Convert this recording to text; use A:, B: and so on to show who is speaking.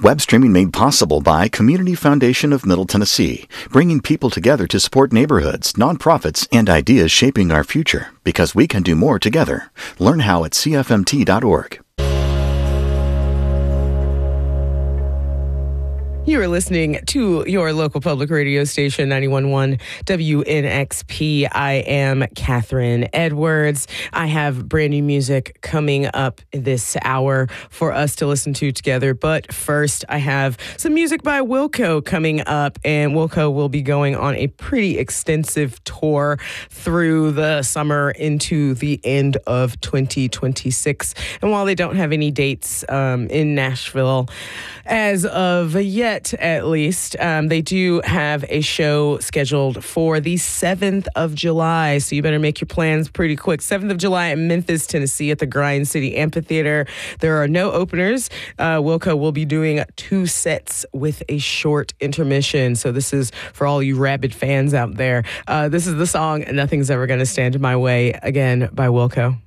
A: Web streaming made possible by Community Foundation of Middle Tennessee, bringing people together to support neighborhoods, nonprofits, and ideas shaping our future, because we can do more together. Learn how at cfmt.org.
B: You are listening to your local public radio station, 91.1 WNXP. I am Catherine Edwards. I have brand new music coming up this hour for us to listen to together. But first, I have some music by Wilco coming up. And Wilco will be going on a pretty extensive tour through the summer into the end of 2026. And while they don't have any dates in Nashville as of yet, at least, they do have a show scheduled for the 7th of July. So you better make your plans pretty quick. 7th of July in Memphis, Tennessee at the Grind City Amphitheater. There are no openers. Wilco will be doing 2 sets with a short intermission. So this is for all you rabid fans out there. This is the song Nothing's Ever Gonna Stand in My Way, again by Wilco.